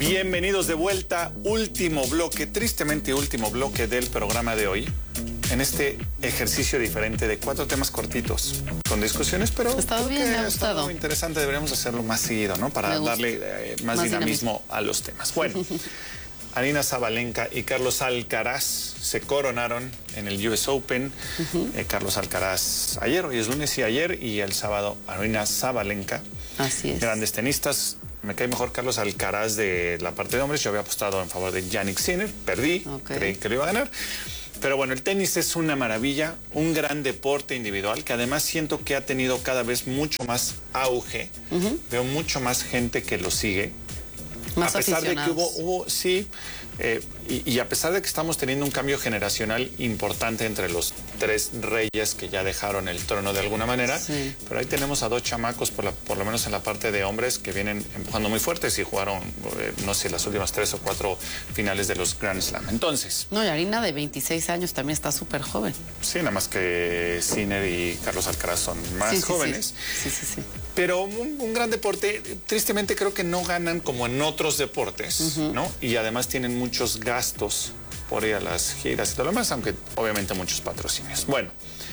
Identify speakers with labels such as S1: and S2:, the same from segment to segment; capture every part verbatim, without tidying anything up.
S1: Bienvenidos de vuelta, último bloque, tristemente último bloque del programa de hoy, en este ejercicio diferente de cuatro temas cortitos, con discusiones, pero
S2: ha estado bien, me ha gustado.
S1: Muy interesante, deberíamos hacerlo más seguido, ¿no? Para darle eh, más, más dinamismo, dinamismo a los temas. Bueno, Aryna Sabalenka y Carlos Alcaraz se coronaron en el U S Open. Uh-huh. eh, Carlos Alcaraz ayer, hoy es lunes y ayer, y el sábado Aryna Sabalenka.
S2: Así es.
S1: Grandes tenistas. Me cae mejor Carlos Alcaraz de la parte de hombres. Yo había apostado en favor de Jannik Sinner, perdí, okay. Creí que lo iba a ganar. Pero bueno, el tenis es una maravilla, un gran deporte individual que además siento que ha tenido cada vez mucho más auge. Uh-huh. Veo mucho más gente que lo sigue.
S2: Más
S1: a pesar de que hubo, hubo sí, eh, y, y a pesar de que estamos teniendo un cambio generacional importante entre los tres reyes que ya dejaron el trono de alguna manera, sí. Pero ahí tenemos a dos chamacos, por, la, por lo menos en la parte de hombres, que vienen empujando muy fuertes y jugaron, eh, no sé, las últimas tres o cuatro finales de los Grand Slam. Entonces...
S2: No, y Aryna de veintiséis años también está súper joven.
S1: Sí, nada más que Sinner y Carlos Alcaraz son más
S2: sí, sí,
S1: jóvenes.
S2: Sí, sí, sí. sí.
S1: Pero un, un gran deporte, tristemente creo que no ganan como en otros deportes, uh-huh. ¿no? Y además tienen muchos gastos por ir a las giras y todo lo demás, aunque obviamente muchos patrocinios. Bueno,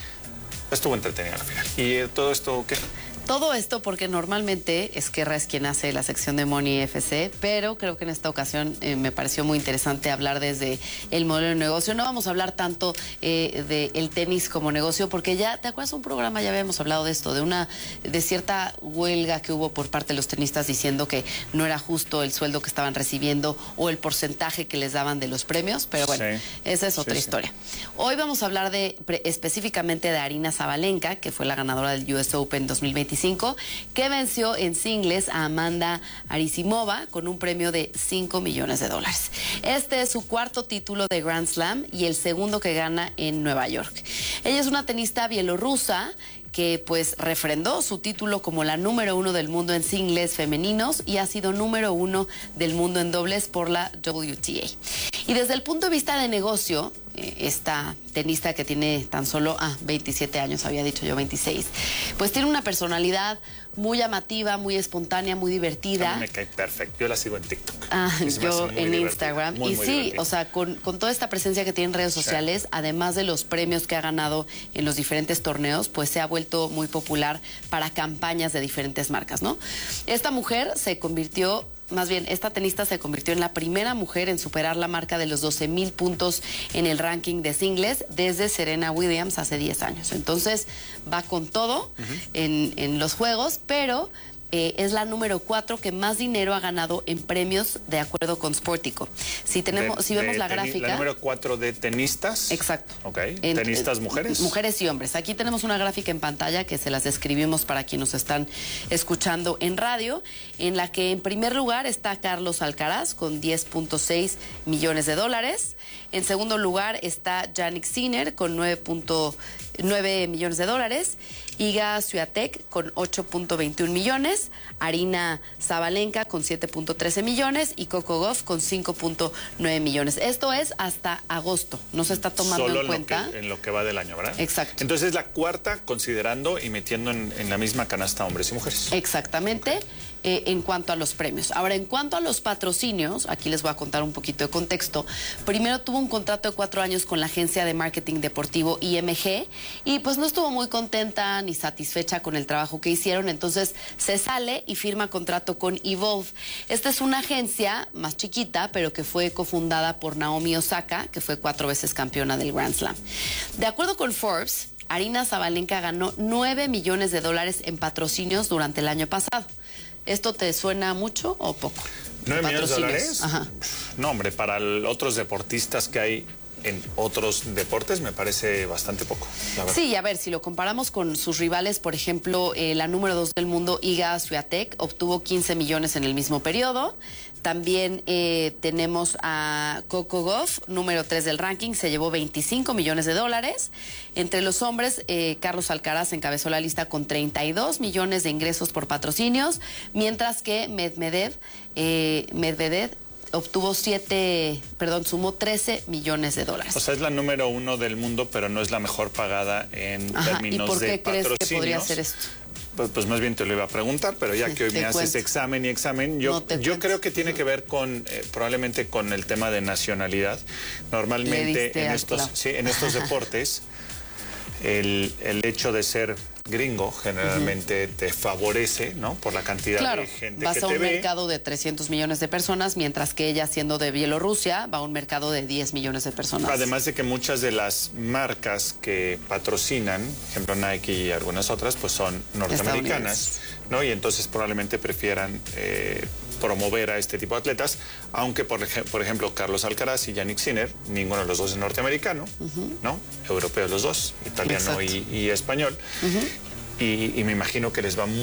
S1: estuvo entretenido al final. ¿Y eh, todo esto qué?
S2: Todo esto porque normalmente Esquerra es quien hace la sección de Money F C, pero creo que en esta ocasión eh, me pareció muy interesante hablar desde el modelo de negocio. No vamos a hablar tanto eh, del tenis como negocio, porque ya, ¿te acuerdas un programa? Ya habíamos hablado de esto, de una, de cierta huelga que hubo por parte de los tenistas diciendo que no era justo el sueldo que estaban recibiendo o el porcentaje que les daban de los premios, pero bueno, sí. Esa es otra sí, historia. Sí. Hoy vamos a hablar de específicamente de Aryna Sabalenka, que fue la ganadora del U S Open dos mil veinticinco, que venció en singles a Amanda Anisimova con un premio de cinco millones de dólares. Este es su cuarto título de Grand Slam y el segundo que gana en Nueva York. Ella es una tenista bielorrusa que pues refrendó su título como la número uno del mundo en singles femeninos y ha sido número uno del mundo en dobles por la W T A. Y desde el punto de vista de negocio, eh, esta tenista que tiene tan solo ah, veintisiete años, había dicho yo veintiséis, pues tiene una personalidad muy llamativa, muy espontánea, muy divertida.
S1: A mí me cae perfecto. Yo la sigo en TikTok.
S2: Ah, yo en Instagram.
S1: Muy,
S2: y
S1: muy
S2: sí,
S1: divertido.
S2: O sea, con, con toda esta presencia que tiene en redes sociales, sí. Además de los premios que ha ganado en los diferentes torneos, pues se ha vuelto muy popular para campañas de diferentes marcas, ¿no? Esta mujer se convirtió... Más bien, esta tenista se convirtió en la primera mujer en superar la marca de los doce mil puntos en el ranking de singles desde Serena Williams hace diez años. Entonces, va con todo uh-huh. en, en los juegos, pero eh, es la número cuatro que más dinero ha ganado en premios de acuerdo con Sportico. Si tenemos,
S1: de,
S2: si vemos
S1: de
S2: la
S1: teni-
S2: gráfica...
S1: La número cuatro de tenistas.
S2: Exacto.
S1: Ok.
S2: En,
S1: ¿Tenistas mujeres?
S2: Mujeres y hombres. Aquí tenemos una gráfica en pantalla que se las describimos para quienes nos están escuchando en radio, en la que en primer lugar está Carlos Alcaraz con diez punto seis millones de dólares. En segundo lugar está Jannik Sinner con nueve punto nueve millones de dólares. Iga Swiatek con ocho punto veintiún millones. Aryna Sabalenka con siete punto trece millones. Y Coco Gauff con cinco punto nueve millones. Esto es hasta agosto. No se está tomando
S1: Solo
S2: en cuenta.
S1: Lo que, en lo que va del año, ¿verdad?
S2: Exacto.
S1: Entonces es la cuarta considerando y metiendo en, en la misma canasta hombres y mujeres.
S2: Exactamente. Okay. Eh, en cuanto a los premios. Ahora, en cuanto a los patrocinios, aquí les voy a contar un poquito de contexto. Primero tuvo un contrato de cuatro años con la agencia de marketing deportivo I M G y pues no estuvo muy contenta ni satisfecha con el trabajo que hicieron, entonces se sale y firma contrato con Evolve. Esta es una agencia más chiquita, pero que fue cofundada por Naomi Osaka, que fue cuatro veces campeona del Grand Slam. De acuerdo con Forbes, Aryna Sabalenka ganó nueve millones de dólares en patrocinios durante el año pasado. ¿Esto te suena mucho o poco?
S1: ¿Nueve millones de dólares?
S2: Ajá.
S1: No, hombre, para el, otros deportistas que hay en otros deportes me parece bastante poco, la verdad.
S2: Sí, a ver, si lo comparamos con sus rivales, por ejemplo, eh, la número dos del mundo, Iga Swiatek, obtuvo quince millones en el mismo periodo. También eh, tenemos a Coco Gauff, número tres del ranking, se llevó veinticinco millones de dólares. Entre los hombres, eh, Carlos Alcaraz encabezó la lista con treinta y dos millones de ingresos por patrocinios, mientras que Medvedev, eh, Medvedev obtuvo siete, perdón, sumó trece millones de dólares.
S1: O sea, es la número uno del mundo, pero no es la mejor pagada en
S2: Ajá,
S1: términos
S2: ¿y por qué
S1: de
S2: crees
S1: patrocinios.
S2: que podría ser esto?
S1: Pues, pues más bien te lo iba a preguntar, pero ya que hoy me haces examen y examen, yo, no yo creo que tiene que ver con, eh, probablemente con el tema de nacionalidad. Normalmente en estos, sí, en estos deportes, el, el hecho de ser gringo generalmente uh-huh. te favorece, ¿no? Por la cantidad
S2: claro,
S1: de gente
S2: vas
S1: que
S2: a
S1: te
S2: un
S1: ve.
S2: mercado de trescientos millones de personas, mientras que ella, siendo de Bielorrusia, va a un mercado de diez millones de personas.
S1: Además de que muchas de las marcas que patrocinan, por ejemplo Nike y algunas otras, pues son norteamericanas, ¿no? Y entonces probablemente prefieran eh, promover a este tipo de atletas, aunque por, ej por ejemplo Carlos Alcaraz y Yannick Sinner, ninguno de los dos es norteamericano, uh-huh. ¿no? Europeos los dos, italiano y, y español. Uh-huh. y, y me imagino que les va muy